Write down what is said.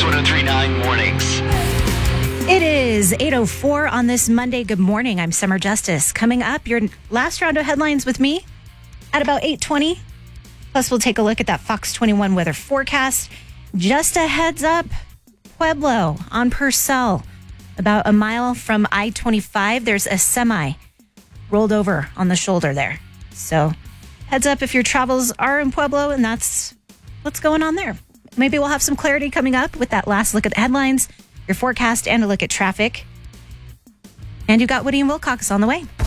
Kicks 103.9 Mornings. It is 8:04 on this Monday. Good morning. I'm Summer Justice. Coming up, your last round of headlines with me at about 8:20. Plus, we'll take a look at that Fox 21 weather forecast. Just a heads up, Pueblo on Purcell, about a mile from I-25. There's a semi rolled over on the shoulder there. So heads up if your travels are in Pueblo, and that's what's going on there. Maybe we'll have some clarity coming up with that last look at the headlines, your forecast, and a look at traffic. And you got Woody and Wilcox on the way.